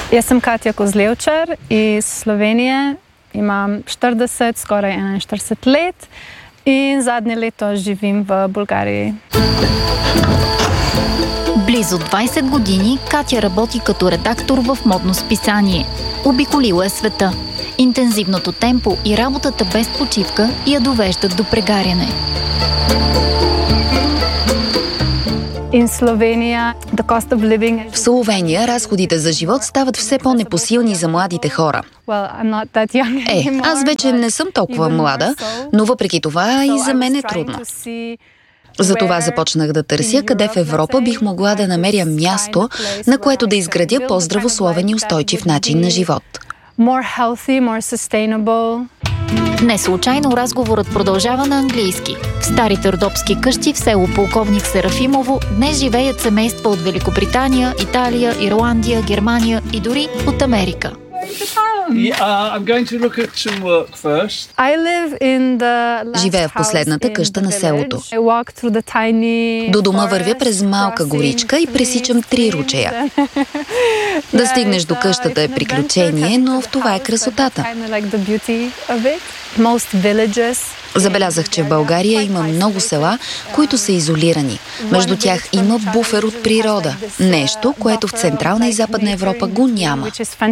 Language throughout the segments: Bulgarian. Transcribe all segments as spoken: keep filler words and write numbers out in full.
Jaz съм Катя Козлевчар и Словения. Имам štirideset, скоро enainštirideset лет и задне лето живим в България. Близо двайсет години Катя работи като редактор в модно списание. Обиколила е света. Интензивното темпо и работата без почивка я довеждат до прегаряне. В Словения разходите за живот стават все по-непосилни за младите хора. Е, аз вече не съм толкова млада, но въпреки това и за мен е трудно. Затова започнах да търся къде в Европа бих могла да намеря място, на което да изградя по-здравословен и устойчив начин на живот. Не случайно разговорът продължава на английски. В старите родопски къщи в село Полковник Серафимово днес живеят семейства от Великобритания, Италия, Ирландия, Германия и дори от Америка. Живея в последната къща на селото. До дома вървя през малка горичка и пресичам три ручея. Да стигнеш до къщата е приключение, но в това е красотата. Забелязах, че в България има много села, които са изолирани. Между тях има буфер от природа. Нещо, което в Централна и Западна Европа го няма.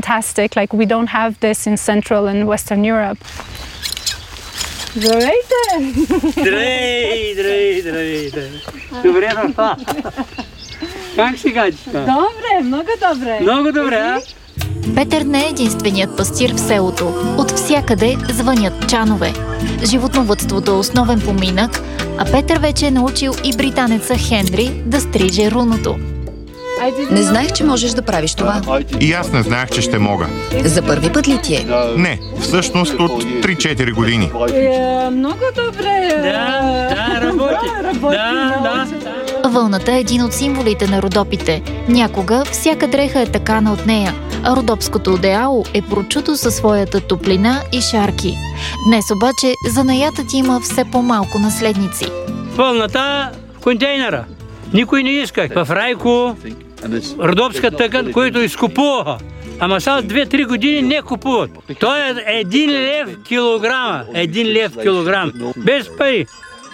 Здравейте! Здрей, здрей, здрей. Добре дошла. Как си, Катичка? Добре, много добре. Много добре, а? Петър не е единственият пастир в селото. От всякъде звънят чанове. Животновъдството е основен поминък, а Петър вече е научил и британеца Хенри да стриже руното. Не знаех, че можеш да правиш това. И аз не знаех, че ще мога. За първи път ли ти е? Не, всъщност от три-четири години. Е, много добре. Да, да, работи. Да, да. Вълната е един от символите на Родопите. Някога всяка дреха е такана от нея, а родопското одеяло е прочуто със своята топлина и шарки. Днес обаче занаятът има все по-малко наследници. Вълната в контейнера. Никой не иска. В Райко, родопска тъкан, който изкупуваха. Ама сега две-три години не купуват. Той е един лев килограма. Един лев килограм. Без пари.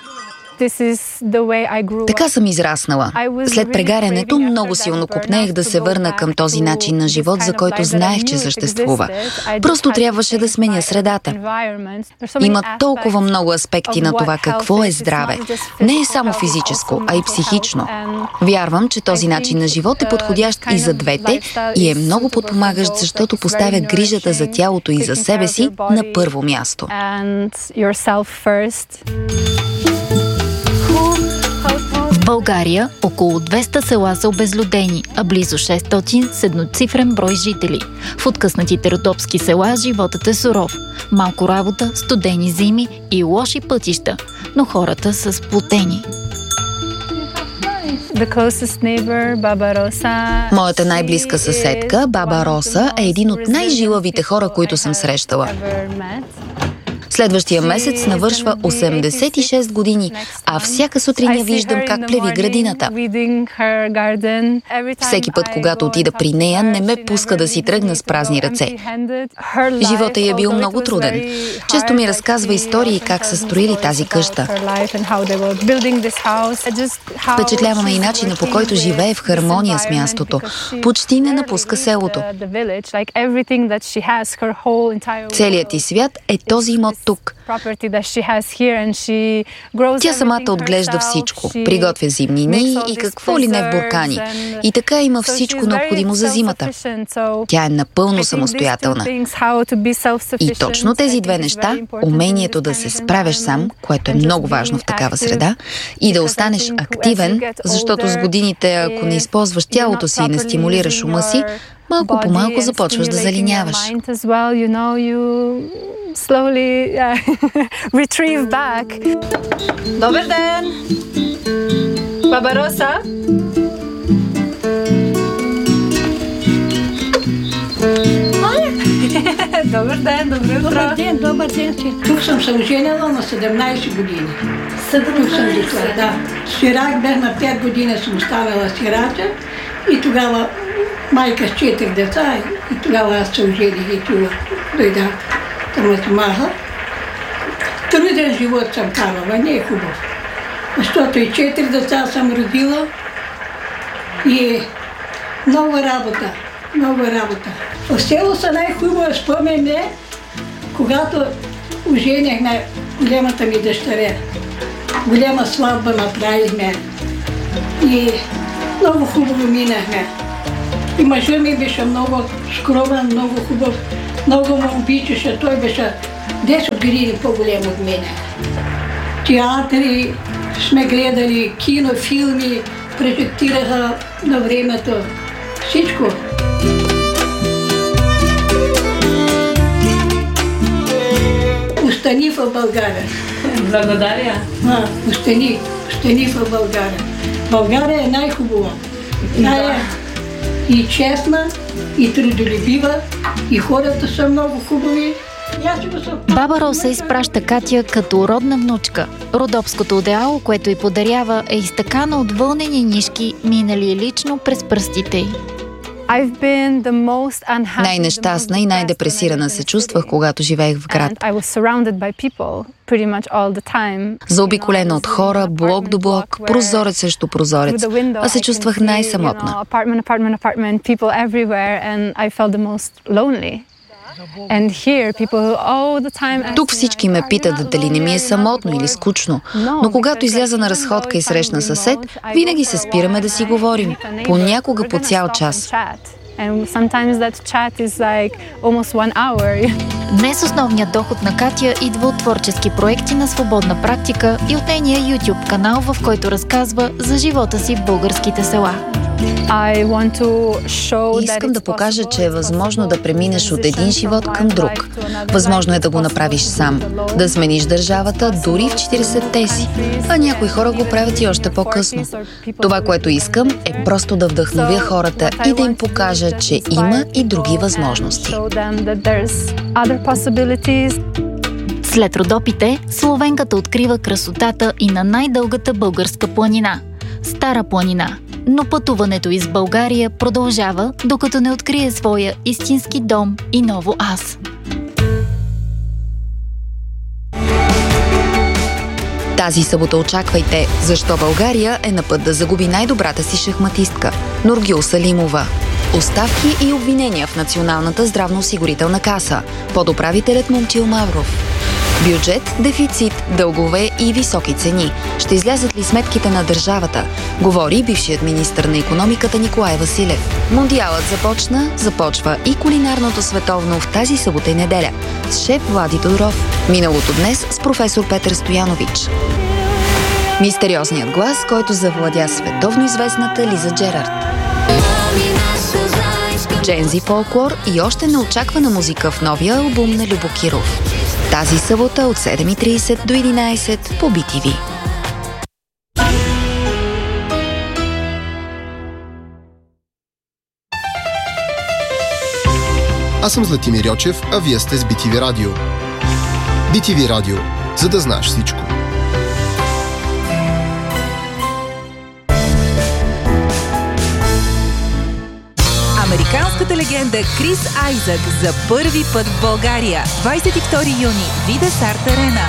Така съм израснала. След прегарянето много силно копнеех да се върна към този начин на живот, за който знаех, че съществува. Просто трябваше да сменя средата. Има толкова много аспекти на това какво е здраве. Не е само физическо, а и психично. Вярвам, че този начин на живот е подходящ и за двете и е много подпомагащ, защото поставя грижата за тялото и за себе си на първо място. В България около двеста села са обезлюдени, а близо шестстотин с едноцифрен брой жители. В откъснатите родопски села животът е суров. Малко работа, студени зими и лоши пътища, но хората са сплотени. Моята най-близка съседка, баба Роса, е един от най-жилавите хора, които съм срещала. Следващия месец навършва осемдесет и шест години, а всяка сутрин я виждам как плеви градината. Всеки път, когато отида при нея, не ме пуска да си тръгна с празни ръце. Животът й е бил много труден. Често ми разказва истории как са строили тази къща. Впечатляваме и начина, по който живее в хармония с мястото. Почти не напуска селото. Целият ти свят е този имот тук. Тя самата отглежда всичко. Приготвя зимнини и какво ли не в буркани. И така има всичко необходимо за зимата. Тя е напълно самостоятелна. И точно тези две неща, умението да се справяш сам, което е много важно в такава среда, и да останеш активен, защото с годините, ако не използваш тялото си и не стимулираш ума си, малко по малко започваш да залиняваш. Добър ден! Баба Роса! Добър ден, добре утро! Добър ден, добър ден. Тук съм се оженила на седемнайсет години. Тук съм дошла, да. Сирак бях на пет години, съм ставала сирача и тогава майка с четири деца и тогава аз се ожених и чува, дойдах да ме маха. Труден живот съм карала, не е хубав. Защото и четири деца съм родила и много работа, много работа. В село са най-хубаво спомен е, когато оженихме голямата ми дъщеря. Голяма сватба направихме и много хубаво минахме. И мъжът ми беше много скромен, много хубав, много ме обичаше. Той беше десет години по-голям от мене. Театри сме гледали, кино, филми, прожектираха на времето. Всичко. Остани в България. Благодаря. А, остани, остани в България. България е най-хубава. Най- и честна, и трудолюбива, и хората са много хубави. Баба Роса изпраща Катя като родна внучка. Родопското одеяло, което й подарява, е изтъкано от вълнени нишки, минали лично през пръстите й. Най-нещастна и най-депресирана се чувствах, когато живеех в град. Заобиколена от хора, блок до блок, прозорец срещу прозорец, а се чувствах най-самотна. Тук всички ме питат дали не ми е самотно или скучно, но когато изляза на разходка и срещна съсед, винаги се спираме да си говорим, понякога по цял час. Днес основният доход на Катя идва от творчески проекти на свободна практика и от нейния YouTube канал, в който разказва за живота си в българските села. Искам да покажа, че е възможно да преминеш от един живот към друг. Възможно е да го направиш сам, да смениш държавата дори в четиридесетте си, а някои хора го правят и още по-късно. Това, което искам, е просто да вдъхновя хората и да им покажа, че има и други възможности. След Родопите, словенката открива красотата и на най-дългата българска планина – Стара планина. Но пътуването из България продължава, докато не открие своя истински дом и ново аз. Тази събота очаквайте, защо България е на път да загуби най-добрата си шахматистка – Нургюл Салимова. Оставки и обвинения в Националната здравноосигурителна каса. Подуправителят Момчил Мавров. Бюджет, дефицит, дългове и високи цени. Ще излязат ли сметките на държавата? Говори бившият министър на икономиката Николай Василев. Мондиалът започна, започва и кулинарното световно в тази събота и неделя. С шеф Влади Тодоров. Миналото днес с професор Петър Стоянович. Мистериозният глас, който завладя световно известната Лиза Джерард. Джензи фолклор и още неочаквана музика в новия албум на Любо Киров. Тази събота от седем и тридесет до единадесет по Би Ти Ви. Аз съм Златимир Йочев, а вие сте с Би Ти Ви Радио. Би Ти Ви Радио, за да знаеш всичко. Американската легенда Крис Айзък за първи път в България. двадесет и втори юни. Вида Арт Арена.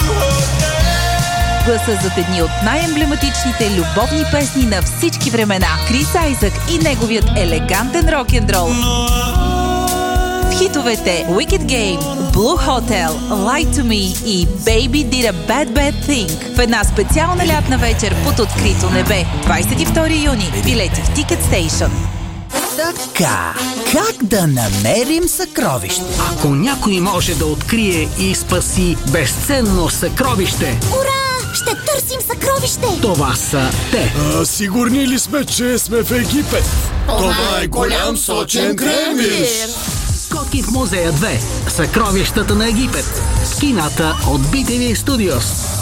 Гласа зад едни от най-емблематичните любовни песни на всички времена. Крис Айзък и неговият елегантен рок-н-рол. Хитовете Wicked Game, Blue Hotel, Lie to Me и Baby Did a Bad Bad Thing в една специална лятна вечер под открито небе. двадесет и втори юни. Билети в Ticket Station. Така, как да намерим съкровище? Ако някой може да открие и спаси безценно съкровище... Ура! Ще търсим съкровище! Това са те! А, сигурни ли сме, че сме в Египет? Това, Това е голям сочен кремвир! Котки в музея две. Съкровищата на Египет. Кината от Би Ти Ви Studios.